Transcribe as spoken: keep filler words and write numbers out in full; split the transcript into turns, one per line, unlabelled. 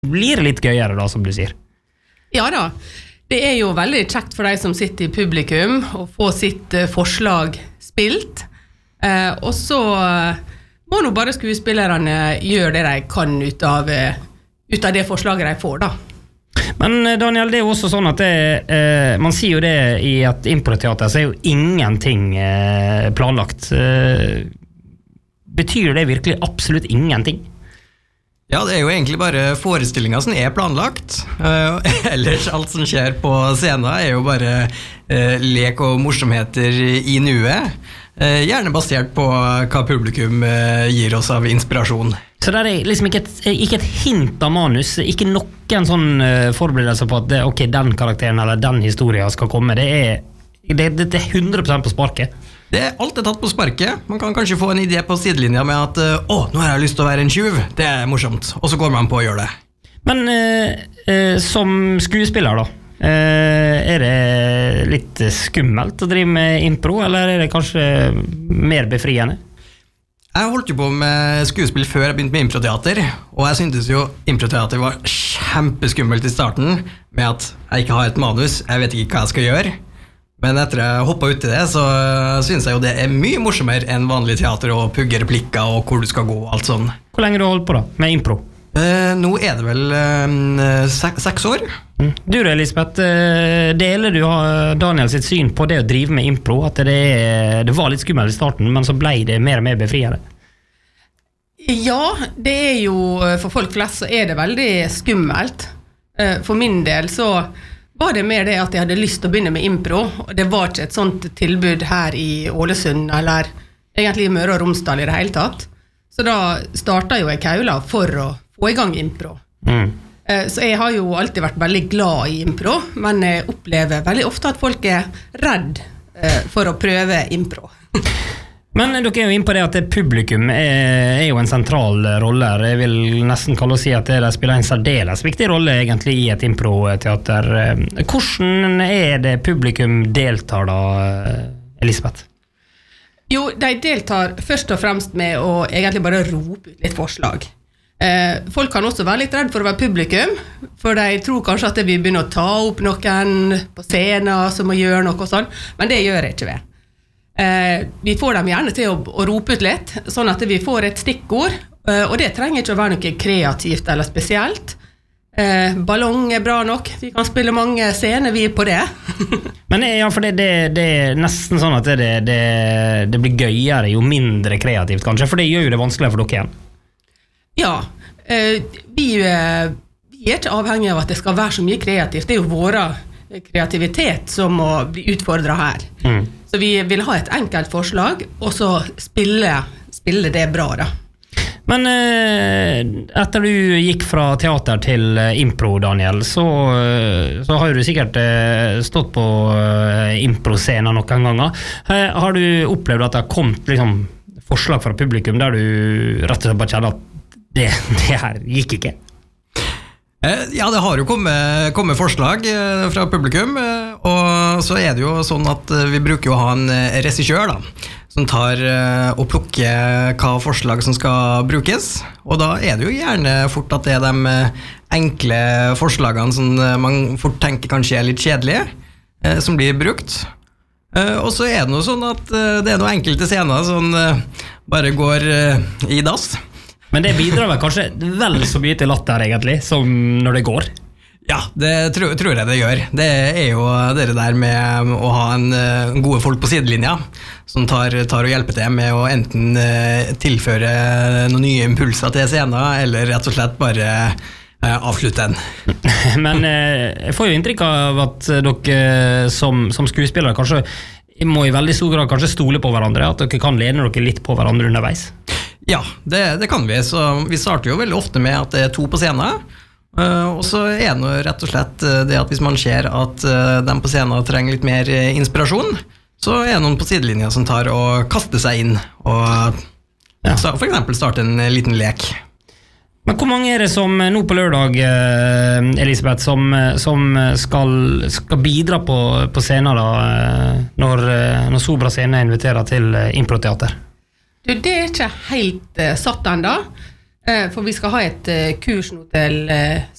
blir det litt gøyere da, som du sier.
Ja da, det er jo veldig kjekt for de som sitter i publikum å få sitt uh, forslag spilt, uh, og så uh, må nå bare skuespillerne gjøre det de kan ut av, uh, ut av det forslaget de får da.
Men Daniel, det er jo også sånn at det, eh, man sier jo det i et improteater, så er jo ingenting eh, planlagt. Eh, betyr det virkelig absolutt ingenting?
Ja, det er jo egentlig bare forestillinger som er planlagt. Uh, ellers alt som skjer på scenen er jo bare uh, lek og morsomheter i nuet. Uh, gjerne basert på hva publikum uh, gir oss av inspirasjon.
Så det er liksom ikke et, ikke et hint av manus, ikke noen sånn uh, forberedelse på at det, ok, den karakteren eller den historien skal komme. Det er, det, det, det er hundre prosent på sparket.
Det er alt er tatt på sparket. Man kan kanskje få en idé på sidelinja med at uh, å, nå har jeg lyst til å være en tjuv. Det er morsomt. Og så går man på å gjøre det.
Men uh, uh, som skuespiller da, uh, er det litt skummelt å drive med impro, eller er det kanskje mer befriende?
Jeg holdt jo på med skuespill før jeg begynte med improteater, og jeg syntes jo improteater var kjempeskummelt i starten, med at jeg ikke har et manus, jeg vet ikke hva jeg skal gjøre. Men etter jeg hoppet ut i det, så synes jeg jo det er mye morsommere enn vanlig teater og pugge replikker og hvor du skal gå og alt sånn.
Hvor lenge har du holdt på da, med impro?
Eh, nå er det vel eh, sek seks år.
Mm. Du da, Elisabeth, deler du Daniel sitt syn på det å drive med impro, at det, det var litt skummelt i starten, men så ble det mer og mer befriende?
Ja, det er jo, for folk flest så er det veldig skummelt. For min del så var det mer det at jeg hadde lyst til å begynne med impro, og det var ikke et sånt tilbud her i Ålesund, eller egentlig i Møre og Romsdal i det hele tatt. Så da startet jo jeg kaula for å få i gang impro. Mm. Så jeg har jo alltid vært veldig glad i impro, men jeg opplever veldig ofte at folk er redd for å prøve impro.
Men dere er jo inne på det at det publikum er, er jo en sentral rolle. Jeg vil nesten kalle å si at det spiller en særdeles viktig rolle egentlig i et improteater. Hvordan er det publikum deltar da, Elisabeth?
Jo, de deltar først og fremst med å egentlig bare rope ut litt forslag. Eh, folk kan også være litt redd for å være publikum, for de tror kanskje at vi begynner å ta opp noen på scenen som må gjøre noe og sånn, men det gjør jeg ikke ved. Eh, vi får dem gjerne til å, å rope ut litt, sånn at vi får et stikkord, eh, og det trenger ikke å være noe kreativt eller spesielt. Eh, ballong er bra nok, vi kan spille mange scener vi er på det.
Men ja, for det, det, det er nesten sånn at det, det, det blir gøyere jo mindre kreativt kanskje, for det gjør jo det vanskeligere for dere igjen.
Ja, eh, vi, eh, vi er ikke avhengige av at det skal være så mye kreativt, det er jo vår kreativitet som må bli utfordret her. Mm. Så vi vil ha et enkelt forslag, og så spille, spille det bra da.
Men eh, etter du gikk fra teater til eh, impro, Daniel, så, eh, så har du sikkert eh, stått på eh, impro-scenen noen ganger. Eh, har du opplevd at det har kommet liksom, forslag fra publikum der du rett og slett bare kjenner at det, det her gikk ikke?
Ja, det har jo kommet, kommet forslag fra publikum, og så er det jo sånn at vi bruker jo å ha en regissør da, som tar og plukker hva forslag som skal brukes, og da er det jo gjerne fort at det er de enkle forslagene som man fort tenker kanskje er litt kjedelige, som blir brukt. Og så er det noe sånn at det er noen enkelte scener som bare går i dass.
Men det bidrar vel kanskje vel så mye til latter egentlig, som når det går?
Ja, det tror, tror jeg det gjør. Det er jo det der med å ha en, en gode folk på sidelinja, som tar, tar og hjelper til med å enten tilføre noen nye impulser til scenen, eller rett og slett bare avslutte den.
Men jeg får jo inntrykk av at dere som, som skuespillere kanskje må i veldig stor grad kanskje stole på hverandre, at dere kan lene dere litt på hverandre underveis.
Ja, det, det kan vi. Så vi starter jo veldig ofte med at det er to på scenen, uh, og så er det rett og slett det at hvis man ser at uh, de på scenen trenger litt mer inspirasjon, så er det noen på sidelinja som tar og kaster seg inn, og ja. Så for eksempel starte en liten lek.
Men hvor mange er det som nå på lørdag, Elisabeth, som, som skal, skal bidra på, på scenen da, når, når Sobra Scene inviterer til improteater?
Du, det er ikke helt uh, satt enda. Eh, For vi skal ha et eh, kurs nå til eh,